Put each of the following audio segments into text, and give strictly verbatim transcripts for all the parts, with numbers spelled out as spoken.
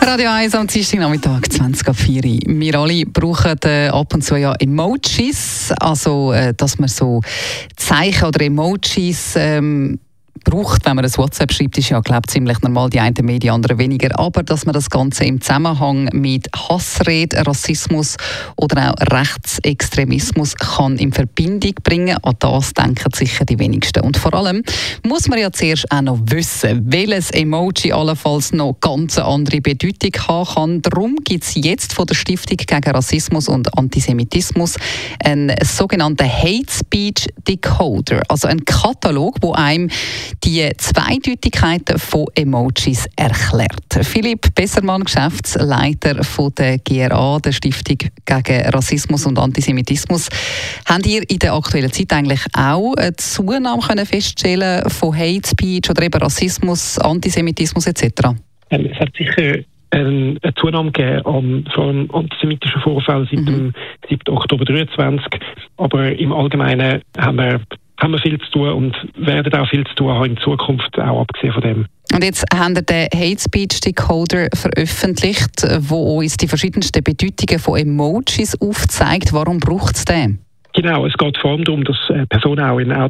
Radio eins am Dienstagnachmittag, zwanzig ab vier. Wir alle brauchen äh, ab und zu ja Emojis, also äh, dass man so Zeichen oder Emojis ähm, braucht, wenn man ein WhatsApp schreibt, ist ja, glaube ich, ziemlich normal, die einen mehr, die anderen weniger. Aber dass man das Ganze im Zusammenhang mit Hassrede, Rassismus oder auch Rechtsextremismus kann in Verbindung bringen, an das denken sicher die wenigsten. Und vor allem muss man ja zuerst auch noch wissen, welches Emoji allenfalls noch ganz eine andere Bedeutung haben kann. Darum gibt es jetzt von der Stiftung gegen Rassismus und Antisemitismus einen sogenannten Hate Speech Decoder, also einen Katalog, wo einem die Zweideutigkeiten von Emojis erklärt. Philipp Bessermann, Geschäftsleiter von der G R A, der Stiftung gegen Rassismus und Antisemitismus. Habt ihr in der aktuellen Zeit eigentlich auch eine Zunahme können feststellen von Hate Speech oder eben Rassismus, Antisemitismus et cetera? Ähm, es hat sicher eine Zunahme gegeben an so einem antisemitischen Vorfall seit mhm. dem siebten Oktober dreiundzwanzig. Aber im Allgemeinen haben wir haben wir viel zu tun und werden auch viel zu tun haben in Zukunft, auch abgesehen von dem. Und jetzt haben wir den Hate Speech Decoder veröffentlicht, wo uns die verschiedensten Bedeutungen von Emojis aufzeigt. Warum braucht es den? Genau, es geht vor allem darum, dass Personen auch in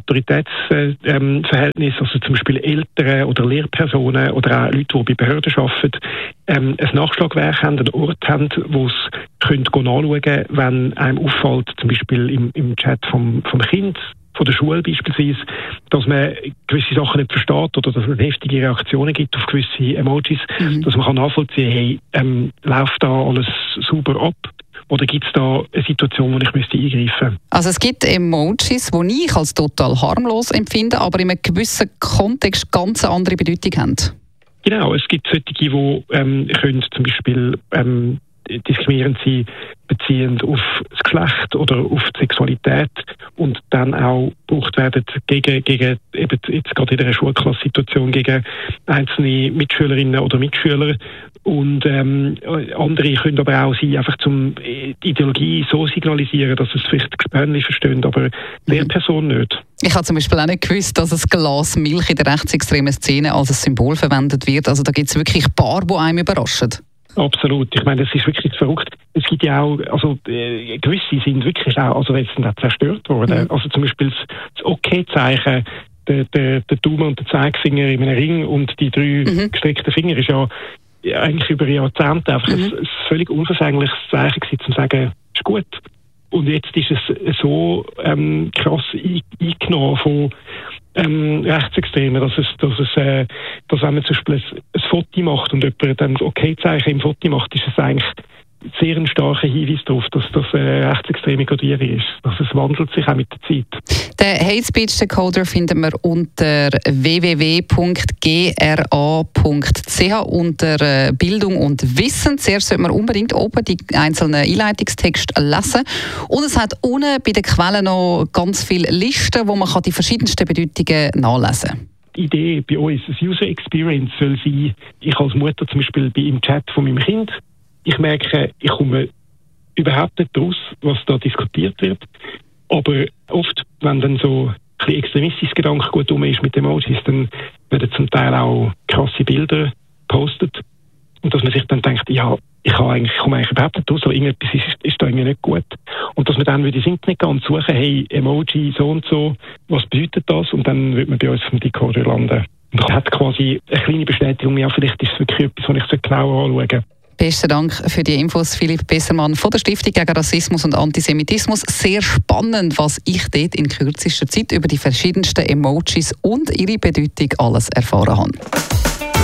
Autoritätsverhältnissen, also zum Beispiel Eltern oder Lehrpersonen oder auch Leute, die bei Behörden arbeiten, ähm, ein Nachschlagwerk haben, einen Ort haben, wo sie können nachschauen können, wenn einem auffällt, zum Beispiel im, im Chat vom, vom Kind, von der Schule beispielsweise, dass man gewisse Sachen nicht versteht oder dass es heftige Reaktionen gibt auf gewisse Emojis, mhm. dass man kann nachvollziehen, hey, ähm, läuft da alles sauber ab? Oder gibt es da eine Situation, wo ich müsste eingreifen müsste? Also es gibt Emojis, die ich als total harmlos empfinde, aber in einem gewissen Kontext ganz eine andere Bedeutung haben. Genau, es gibt solche, die ähm, können zum Beispiel ähm, diskriminierend sein, beziehend auf das Geschlecht oder auf die Sexualität und dann auch gebraucht werden gegen, gegen eben jetzt gerade in einer Schulklasse-Situation gegen einzelne Mitschülerinnen oder Mitschüler. Und ähm, andere können aber auch sein, einfach zum die Ideologie so signalisieren, dass es vielleicht Gespönli verstehen, aber der Person nicht. Ich habe zum Beispiel auch nicht gewusst, dass ein Glas Milch in der rechtsextremen Szene als ein Symbol verwendet wird. Also da gibt es wirklich ein paar, die einem überraschen. Absolut. Ich meine, das ist wirklich verrückt. Es gibt ja auch, also äh, gewisse sind wirklich auch, also jetzt sind auch zerstört worden. Mhm. Also zum Beispiel das, das Okay-Zeichen, der, der, der Daumen und der Zeigefinger in einem Ring und die drei mhm. gestreckten Finger ist ja eigentlich über Jahrzehnte einfach mhm. ein, ein völlig unverfängliches Zeichen gewesen, um zu sagen, ist gut. Und jetzt ist es so ähm, krass eingenommen von ähm, Rechtsextremen, dass es, dass es, äh, dass wenn man zum Beispiel ein, ein Foto macht und jemand dann das Okay-Zeichen im Foto macht, ist es eigentlich sehr ein starker Hinweis darauf, dass das äh, rechtsextreme Codierung ist. Also es wandelt sich auch mit der Zeit. Den Hate Speech Decoder finden wir unter w w w punkt g r a punkt c h unter äh, Bildung und Wissen. Zuerst sollte man unbedingt oben die einzelnen Einleitungstexte lesen. Und es hat unten bei den Quellen noch ganz viele Listen, wo man kann die verschiedensten Bedeutungen nachlesen kann. Die Idee bei uns, das User Experience soll sein, ich als Mutter zum Beispiel bin im Chat von meinem Kind, ich merke, ich komme überhaupt nicht raus, was da diskutiert wird. Aber oft, wenn dann so ein bisschen extremistisches Gedankengut rum ist mit Emojis, dann werden zum Teil auch krasse Bilder gepostet. Und dass man sich dann denkt, ja, ich, habe eigentlich, ich komme eigentlich überhaupt nicht raus, aber irgendetwas ist, ist da irgendwie nicht gut. Und dass man dann würde ins Internet gehen und suchen, hey, Emoji so und so, was bedeutet das? Und dann würde man bei uns vom Decoder landen. Und das hat quasi eine kleine Bestätigung, ja, vielleicht ist es wirklich etwas, was ich genauer anschauen sollte. Besten Dank für die Infos, Philipp Bessermann von der Stiftung gegen Rassismus und Antisemitismus. Sehr spannend, was ich dort in kürzester Zeit über die verschiedensten Emojis und ihre Bedeutung alles erfahren habe.